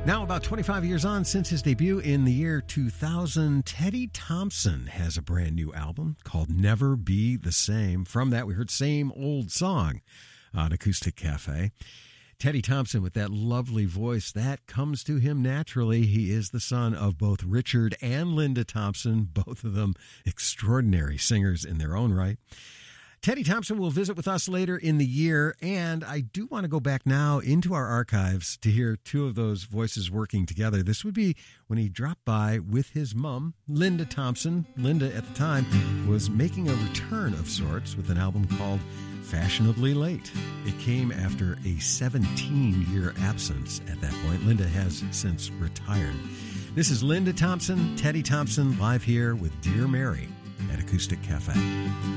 Now, about 25 years on since his debut in the year 2000, Teddy Thompson has a brand new album called Never Be the Same. From that, we heard Same Old Song on Acoustic Cafe. Teddy Thompson, with that lovely voice, that comes to him naturally. He is the son of both Richard and Linda Thompson, both of them extraordinary singers in their own right. Teddy Thompson will visit with us later in the year, and I do want to go back now into our archives to hear two of those voices working together. This would be when he dropped by with his mom, Linda Thompson. Linda, at the time, was making a return of sorts with an album called Fashionably Late. It came after a 17-year absence at that point. Linda has since retired. This is Linda Thompson, Teddy Thompson, live here with Dear Mary at Acoustic Cafe.